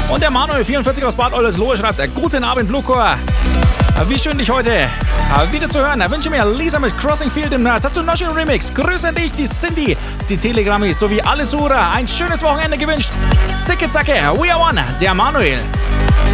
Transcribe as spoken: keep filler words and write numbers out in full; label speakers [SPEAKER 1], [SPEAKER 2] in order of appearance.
[SPEAKER 1] Und der Manuel vierundvierzig aus Bad Oldesloe schreibt, guten Abend, Bluecore. Wie schön, dich heute wieder zu hören. Ich wünsche mir Lisa mit Crossing Field im Tatsunoshi Remix. Grüße an dich, die Cindy, die Telegrammis sowie alle Zuhörer. Ein schönes Wochenende gewünscht. Zicke, zacke, we are one, der Manuel.